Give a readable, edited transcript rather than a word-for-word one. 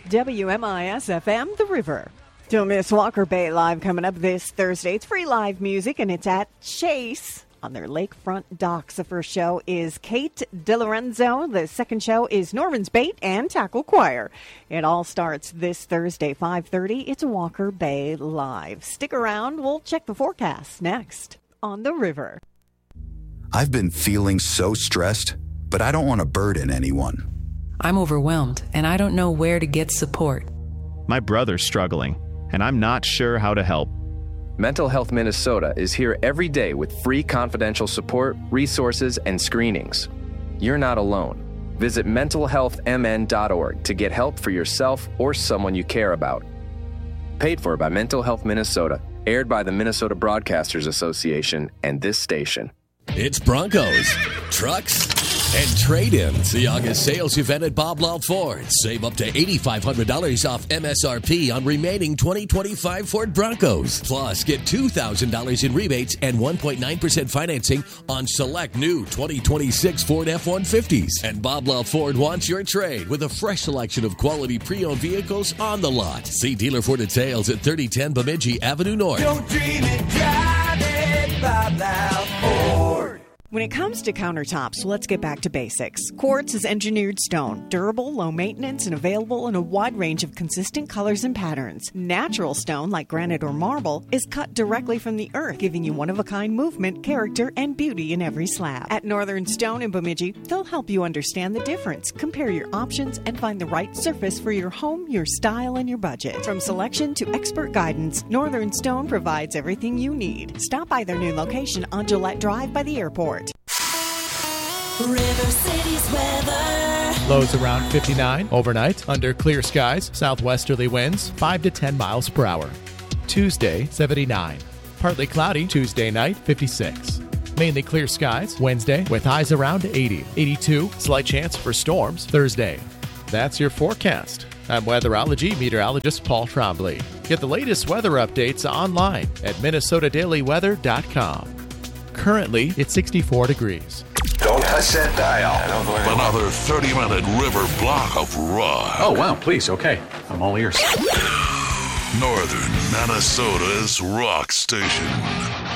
WMIS-FM, The River. Don't miss Walker Bay Live coming up this Thursday. It's free live music, and it's at Chase on their lakefront docks. The first show is Kate DiLorenzo. The second show is Norman's Bait and Tackle Choir. It all starts this Thursday, 5:30. It's Walker Bay Live. Stick around. We'll check the forecast next on The River. I've been feeling so stressed, but I don't want to burden anyone. I'm overwhelmed, and I don't know where to get support. My brother's struggling, and I'm not sure how to help. Mental Health Minnesota is here every day with free confidential support, resources, and screenings. You're not alone. Visit mentalhealthmn.org to get help for yourself or someone you care about. Paid for by Mental Health Minnesota, aired by the Minnesota Broadcasters Association and this station. It's Broncos, trucks, and trade-ins. The August sales event at Bob Love Ford. Save up to $8,500 off MSRP on remaining 2025 Ford Broncos. Plus, get $2,000 in rebates and 1.9% financing on select new 2026 Ford F-150s. And Bob Love Ford wants your trade with a fresh selection of quality pre-owned vehicles on the lot. See dealer for details at 3010 Bemidji Avenue North. Don't dream it, drive it, Bob Love Ford. When it comes to countertops, let's get back to basics. Quartz is engineered stone, durable, low maintenance, and available in a wide range of consistent colors and patterns. Natural stone, like granite or marble, is cut directly from the earth, giving you one-of-a-kind movement, character, and beauty in every slab. At Northern Stone in Bemidji, they'll help you understand the difference, compare your options, and find the right surface for your home, your style, and your budget. From selection to expert guidance, Northern Stone provides everything you need. Stop by their new location on Gillette Drive by the airport. River City's weather. Lows around 59 overnight under clear skies, southwesterly winds 5 to 10 miles per hour. Tuesday, 79. Partly cloudy Tuesday night, 56. Mainly clear skies Wednesday with highs around 80. 82, slight chance for storms Thursday. That's your forecast. I'm weatherology meteorologist Paul Trombley. Get the latest weather updates online at minnesotadailyweather.com. Currently, it's 64 degrees. Don't touch that dial. Another 30-minute river block of rock. Oh, wow, please, okay. I'm all ears. Northern Minnesota's rock station.